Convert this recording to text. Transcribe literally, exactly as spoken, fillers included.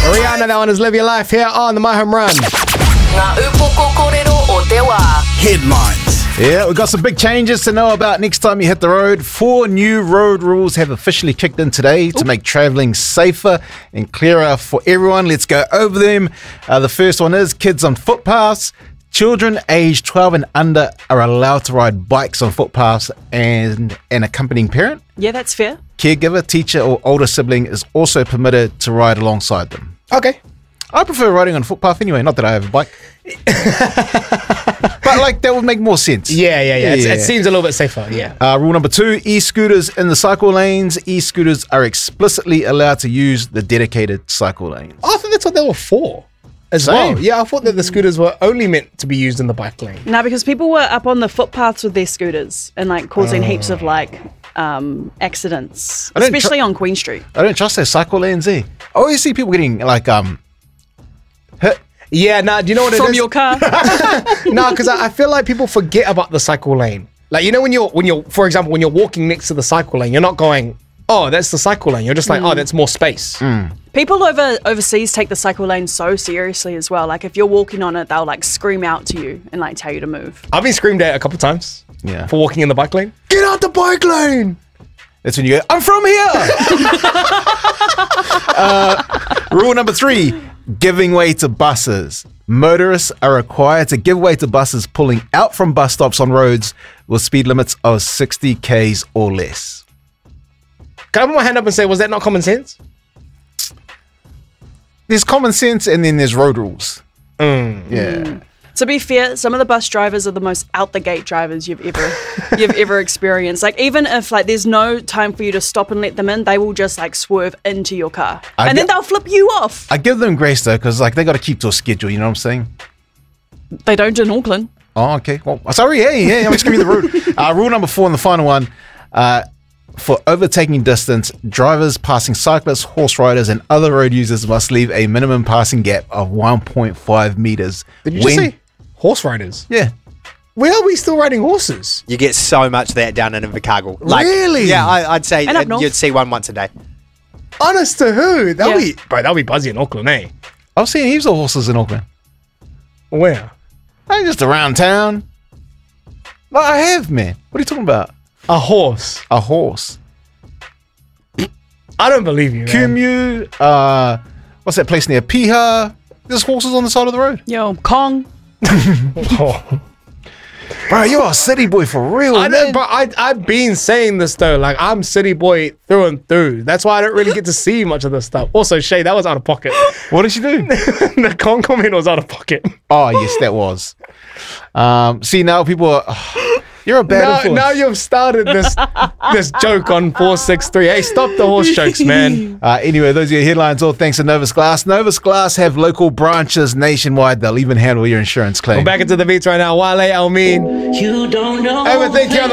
Rihanna, that one is Live Your Life here on the My Home Run. Headlines. Yeah, we've got some big changes to know about next time you hit the road. Four new road rules have officially kicked in today to make travelling safer and clearer for everyone. Let's go over them. Uh, the first one is kids on footpaths. Children aged twelve and under are allowed to ride bikes on footpaths and an accompanying parent. Yeah, that's fair. Caregiver, teacher or older sibling is also permitted to ride alongside them. Okay. I prefer riding on a footpath anyway, not that I have a bike. But like that would make more sense. Yeah, yeah, yeah. It's, Yeah. It seems a little bit safer. Yeah. Uh, rule number two, e-scooters in the cycle lanes. E-scooters are explicitly allowed to use the dedicated cycle lanes. I thought that's what they were for as Same. well. Yeah, I thought that the scooters were only meant to be used in the bike lane. No, because people were up on the footpaths with their scooters and like causing heaps of like um, accidents, I don't tr- especially on Queen Street. I don't trust those cycle lanes, eh? I always see people getting like um hit. Yeah, nah, do you know what it From is? your car. No, because I, I feel like people forget about the cycle lane. Like, you know, when you're, when you're, for example, when you're walking next to the cycle lane, you're not going, oh, that's the cycle lane. You're just like, oh, that's more space. People over overseas take the cycle lane so seriously as well. Like if you're walking on it, they'll like scream out to you and like tell you to move. I've been screamed at a couple times Yeah. for walking in the bike lane. Get out the bike lane! That's when you go, I'm from here! uh, rule number three, giving way to buses. Motorists are required to give way to buses pulling out from bus stops on roads with speed limits of sixty kays or less. Can I put my hand up and say, was that not common sense? There's common sense and then there's road rules. Yeah. To be fair, some of the bus drivers are the most out the gate drivers you've ever you've ever experienced. Like even if like there's no time for you to stop and let them in, they will just like swerve into your car, I and then get- they'll flip you off. I give them grace though, because like they got to keep to a schedule. You know what I'm saying? They don't in Auckland. Oh, okay. Well, sorry. Hey, hey, I'm just giving you the route. Uh, rule number four and the final one. Uh, for overtaking distance, drivers passing cyclists, horse riders, and other road users must leave a minimum passing gap of one point five meters. Did you just say horse riders? Yeah. Where are we still riding horses? You get so much of that down in Invercargill. Like, Really? Yeah, I, I'd say And up uh, north. you'd see one once a day. Honest to who? That'll Yeah. be, bro, that'll be buzzy in Auckland, eh? I've seen heaps of horses in Auckland. Where? Ain't just around town. But I have, man. What are you talking about? A horse. A horse. I don't believe you, man. Kumu, uh, what's that place near Piha? There's horses on the side of the road. Yo, Kong. Oh. Bro, you're a city boy for real, I know, man. but I, I've been saying this though. Like, I'm city boy through and through. That's why I don't really get to see much of this stuff. Also, Shay, that was out of pocket. What did she do? The con comment was out of pocket. Oh, yes, that was. Um, see, now people are... You're a bad Now, influence. now you've started this this joke on four six three. Hey, stop the horse jokes, man. Uh, anyway, those are your headlines, all thanks to Novus Glass. Novus Glass have local branches nationwide. They'll even handle your insurance claim. We're back into the beats right now. Wale, Almin. You don't know. Everything here on the